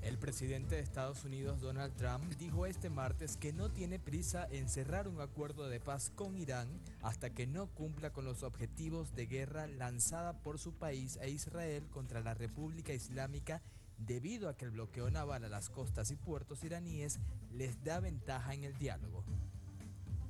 El presidente de Estados Unidos, Donald Trump, dijo este martes que no tiene prisa en cerrar un acuerdo de paz con Irán hasta que no cumpla con los objetivos de guerra lanzada por su país e Israel contra la República Islámica, debido a que el bloqueo naval a las costas y puertos iraníes les da ventaja en el diálogo.